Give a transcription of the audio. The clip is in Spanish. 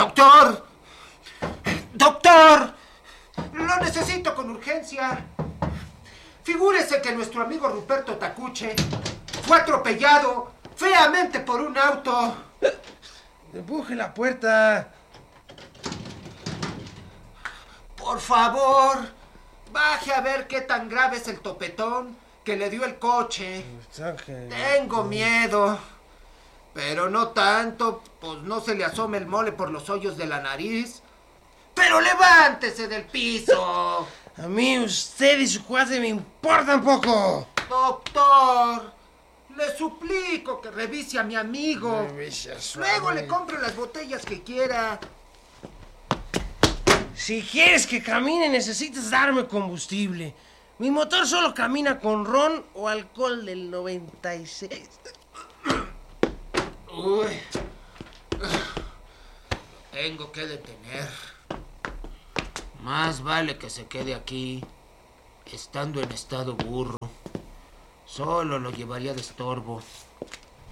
¡Doctor! ¡Doctor! ¡Lo necesito con urgencia! Figúrese que nuestro amigo Ruperto Tacuche fue atropellado feamente por un auto. Empuje la puerta. Por favor, baje a ver qué tan grave es el topetón que le dio el coche. Tengo miedo. Pero no tanto, pues no se le asome el mole por los hoyos de la nariz. ¡Pero levántese del piso! A mí usted y su cuate me importan poco. Doctor, le suplico que revise a mi amigo. Luego le compro las botellas que quiera. Si quieres que camine, necesitas darme combustible. Mi motor solo camina con ron o alcohol del 96. Uy. Tengo que detener. Más vale que se quede aquí, estando en estado burro. Solo lo llevaría de estorbo.